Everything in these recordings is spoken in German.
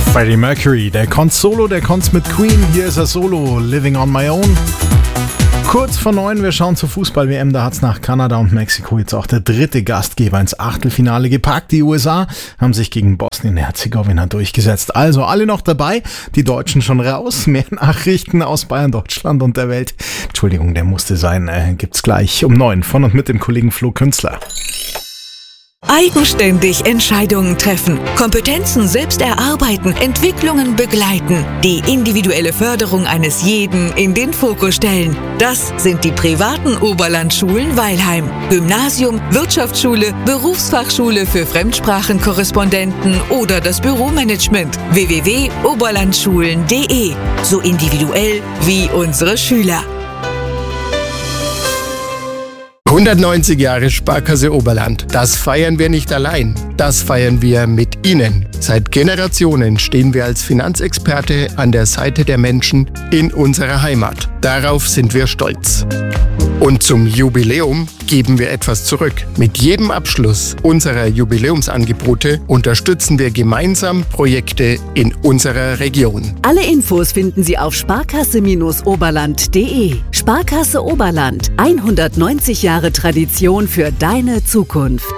Freddie Mercury, der konnt solo, der konnt's mit Queen. Hier ist er solo, Living on My Own. Kurz vor 9, wir schauen zur Fußball-WM. Da hat's nach Kanada und Mexiko jetzt auch der dritte Gastgeber ins Achtelfinale gepackt. Die USA haben sich gegen Bosnien-Herzegowina durchgesetzt. Also alle noch dabei, die Deutschen schon raus. Mehr Nachrichten aus Bayern, Deutschland und der Welt. Entschuldigung, der musste sein. Gibt's gleich um 9 von und mit dem Kollegen Flo Künstler. Eigenständig Entscheidungen treffen, Kompetenzen selbst erarbeiten, Entwicklungen begleiten, die individuelle Förderung eines jeden in den Fokus stellen. Das sind die privaten Oberlandschulen Weilheim. Gymnasium, Wirtschaftsschule, Berufsfachschule für Fremdsprachenkorrespondenten oder das Büromanagement. www.oberlandschulen.de. So individuell wie unsere Schüler. 190 Jahre Sparkasse Oberland. Das feiern wir nicht allein. Das feiern wir mit Ihnen. Seit Generationen stehen wir als Finanzexperte an der Seite der Menschen in unserer Heimat. Darauf sind wir stolz. Und zum Jubiläum geben wir etwas zurück. Mit jedem Abschluss unserer Jubiläumsangebote unterstützen wir gemeinsam Projekte in unserer Region. Alle Infos finden Sie auf sparkasse-oberland.de. Sparkasse Oberland. 190 Jahre Tradition für deine Zukunft.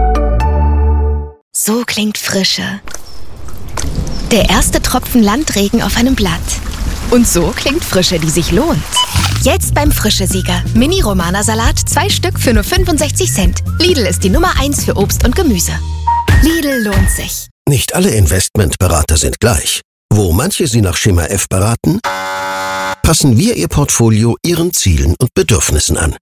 So klingt Frische. Der erste Tropfen Landregen auf einem Blatt. Und so klingt Frische, die sich lohnt. Jetzt beim Frische-Sieger. Mini-Romana-Salat, 2 Stück für nur 65 Cent. Lidl ist die Nummer 1 für Obst und Gemüse. Lidl lohnt sich. Nicht alle Investmentberater sind gleich. Wo manche Sie nach Schema F beraten, passen wir Ihr Portfolio Ihren Zielen und Bedürfnissen an.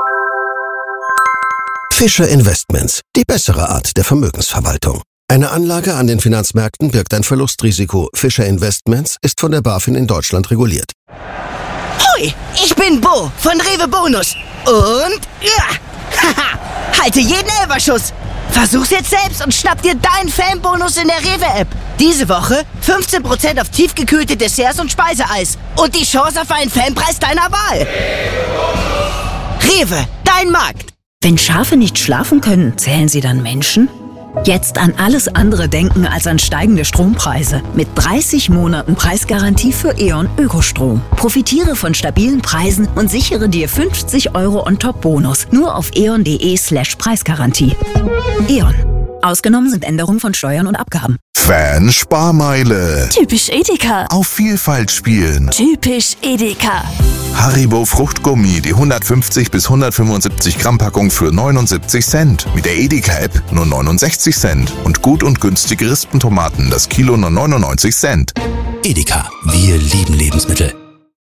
Fischer Investments, die bessere Art der Vermögensverwaltung. Eine Anlage an den Finanzmärkten birgt ein Verlustrisiko. Fischer Investments ist von der BaFin in Deutschland reguliert. Hoi, ich bin Bo von Rewe Bonus. Und haha, halte jeden Elferschuss. Versuch's jetzt selbst und schnapp dir deinen Fanbonus in der Rewe-App. Diese Woche 15% auf tiefgekühlte Desserts und Speiseeis. Und die Chance auf einen Fanpreis deiner Wahl. Rewe, dein Markt. Wenn Schafe nicht schlafen können, zählen sie dann Menschen? Jetzt an alles andere denken als an steigende Strompreise. Mit 30 Monaten Preisgarantie für E.ON Ökostrom. Profitiere von stabilen Preisen und sichere dir 50 € on-top-Bonus. Nur auf eon.de/Preisgarantie. E.ON. Ausgenommen sind Änderungen von Steuern und Abgaben. Fan-Sparmeile. Typisch Edeka. Auf Vielfalt spielen. Typisch Edeka. Haribo Fruchtgummi, die 150 bis 175 Gramm Packung für 79 Cent. Mit der Edeka-App nur 69 Cent. Und gut und günstige Rispentomaten, das Kilo nur 99 Cent. Edeka, wir lieben Lebensmittel.